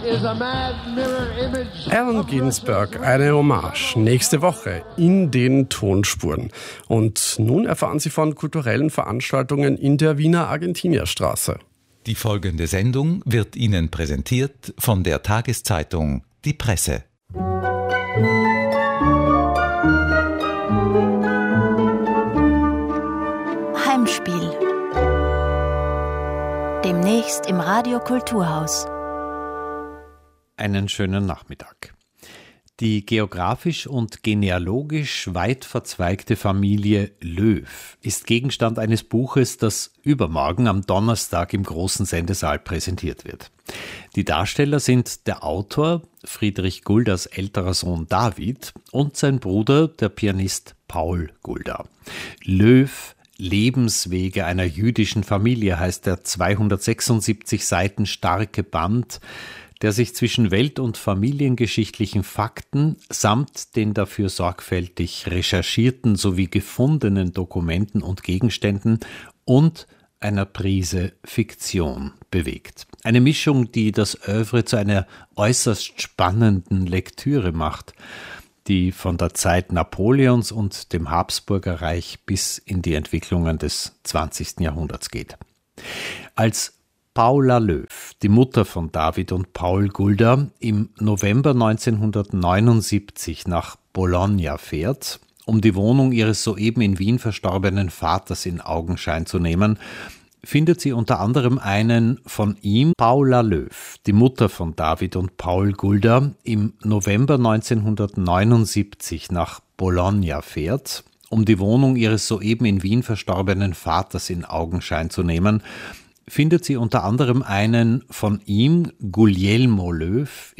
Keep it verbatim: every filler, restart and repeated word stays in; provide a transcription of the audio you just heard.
Allen Ginsberg, eine Hommage, nächste Woche in den Tonspuren. Und nun erfahren Sie von kulturellen Veranstaltungen in der Wiener Argentinierstraße. Die folgende Sendung wird Ihnen präsentiert von der Tageszeitung Die Presse. Heimspiel. Demnächst im Radio Kulturhaus. Einen schönen Nachmittag. Die geografisch und genealogisch weit verzweigte Familie Löw ist Gegenstand eines Buches, das übermorgen am Donnerstag im großen Sendesaal präsentiert wird. Die Darsteller sind der Autor, Friedrich Gulders älterer Sohn David, und sein Bruder, der Pianist Paul Gulda. Löw, Lebenswege einer jüdischen Familie heißt der zweihundertsechsundsiebzig Seiten starke Band, der sich zwischen welt- und familiengeschichtlichen Fakten samt den dafür sorgfältig recherchierten sowie gefundenen Dokumenten und Gegenständen und einer Prise Fiktion bewegt. Eine Mischung, die das Œuvre zu einer äußerst spannenden Lektüre macht, die von der Zeit Napoleons und dem Habsburgerreich bis in die Entwicklungen des zwanzigsten Jahrhunderts geht. Als Paula Löw, die Mutter von David und Paul Gulda, im November neunzehnhundertneunundsiebzig nach Bologna fährt, um die Wohnung ihres soeben in Wien verstorbenen Vaters in Augenschein zu nehmen, findet sie unter anderem einen von ihm, Paula Löw, die Mutter von David und Paul Gulda, im November neunzehnhundertneunundsiebzig nach Bologna fährt, um die Wohnung ihres soeben in Wien verstorbenen Vaters in Augenschein zu nehmen, findet sie unter anderem einen von ihm, Guglielmo Löw,